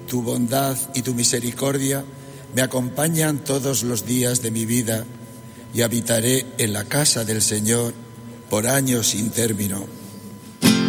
Tu bondad y tu misericordia me acompañan todos los días de mi vida y habitaré en la casa del Señor por años sin término.